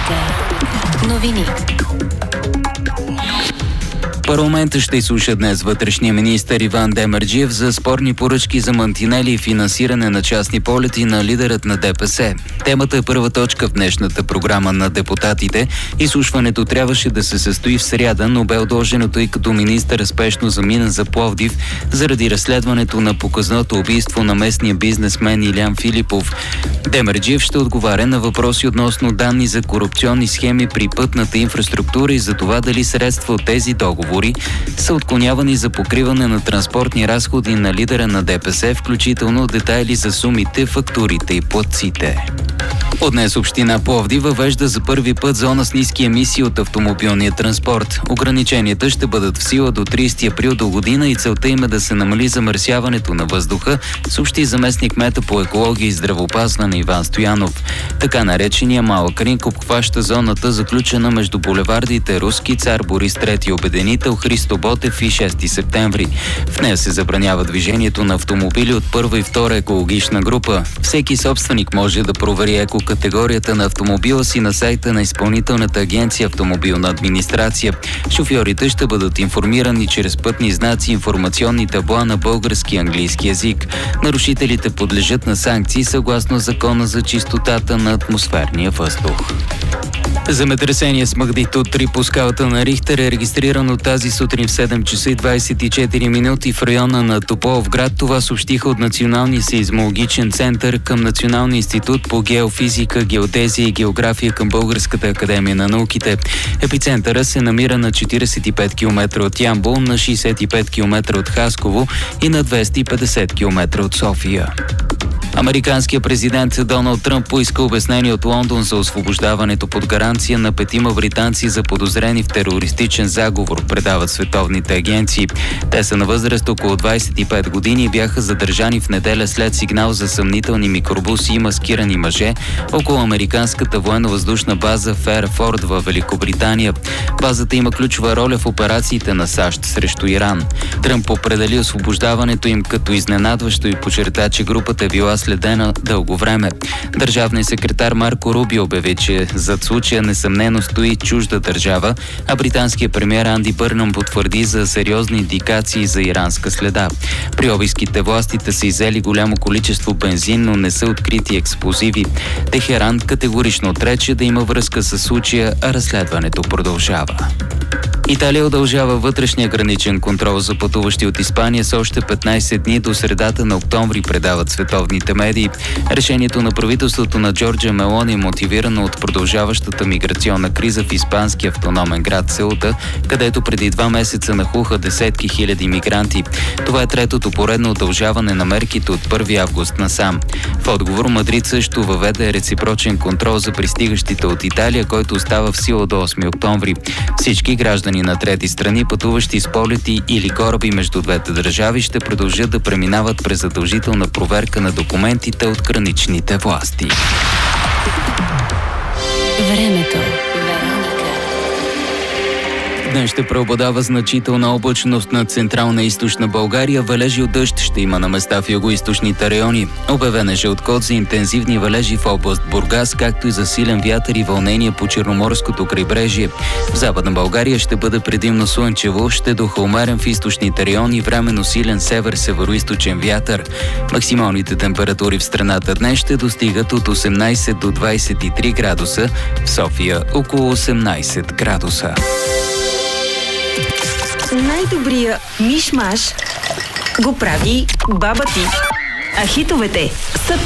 Вероника. Новини. Парламентът ще изслуша днес вътрешния министър Иван Демерджиев за спорни поръчки за мантинели и финансиране на частни полети на лидерът на ДПС. Темата е първа точка в днешната програма на депутатите. Изслушването трябваше да се състои в сряда, но бе отложено, тъй като министър спешно замина за Пловдив заради разследването на показното убийство на местния бизнесмен Илян Филипов. Демерджиев ще отговаря на въпроси относно данни за корупционни схеми при пътната инфраструктура и за това дали средства от тези договори са отклонявани за покриване на транспортни разходи на лидера на ДПС, включително детайли за сумите, фактурите и платците. От днес община Пловдив въвежда за първи път зона с ниски емисии от автомобилния транспорт. Ограниченията ще бъдат в сила до 30 април до година и целта им е да се намали замърсяването на въздуха, съобщи заместник кмета по екология и здравеопазване Иван Стоянов. Така наречения малък ринг обхваща зоната, заключена между булевардите Руски, Цар Борис III Обединител, Христо Ботев и 6 септември. В нея се забранява движението на автомобили от първа и втора екологична група. Всеки собственик може да провери екокатегорията на автомобила си на сайта на Изпълнителната агенция Автомобилна администрация. Шофьорите ще бъдат информирани чрез пътни знаци и информационни табла на български и английски език. Нарушителите подлежат на санкции съгласно Закона за чистотата на атмосферния въздух. Земетресение с магнитуд 3 по скалата на Рихтер е регистрирано тази сутрин в 7 часа и 24 минути в района на Тополовград. Това съобщиха от Националния сеизмологичен център към Националния институт по геофизика, геодезия и география към Българската академия на науките. Епицентъра се намира на 45 км от Ямбол, на 65 км от Хасково и на 250 км от София. Американският президент Доналд Тръмп поиска обяснение от Лондон за освобождаването под гаранция на 5 британци заподозрени в терористичен заговор, предават световните агенции. Те са на възраст около 25 години и бяха задържани в неделя след сигнал за съмнителни микробуси и маскирани мъже около американската военно-въздушна база Ферфорд в Великобритания. Базата има ключова роля в операциите на САЩ срещу Иран. Тръмп определи освобождаването им като изненадващо и подчерта, че групата е била следена дълго време. Държавният секретар Марко Рубио обяви, че зад случая несъмнено стои чужда държава, а британският премиер Анди Бърнъм потвърди за сериозни индикации за иранска следа. При обиските властите са иззели голямо количество бензин, но не са открити експлозиви. Техеран категорично отрече да има връзка с случая, а разследването продължава. Италия удължава вътрешния граничен контрол за пътуващи от Испания с още 15 дни до средата на октомври, предават световните медии. Решението на правителството на Джорджа Мелони е мотивирано от продължаващата миграционна криза в испанския автономен град Сеута, където преди 2 месеца нахлуха десетки хиляди мигранти. Това е третото поредно удължаване на мерките от 1 август насам. В отговор Мадрид също въведе реципрочен контрол за пристигащите от Италия, който остава в сила до 8 октомври. Всички граждани на трети страни, пътуващи с полети или кораби между двете държави, ще продължат да преминават през задължителна проверка на документите от граничните власти. Времето. Днес ще преобладава значителна облачност над централна и източна България. Валежи от дъжд ще има на места в югоизточните райони. Обявен е жълт код за интензивни валежи в област Бургас, както и за силен вятър и вълнения по Черноморското крайбрежие. В Западна България ще бъде предимно слънчево, ще духа умерен в източните райони, временно силен север-североизточен вятър. Максималните температури в страната днес ще достигат от 18 до 23 градуса, в София около 18 градуса. Най-добрия миш-маш го прави баба ти. А хитовете са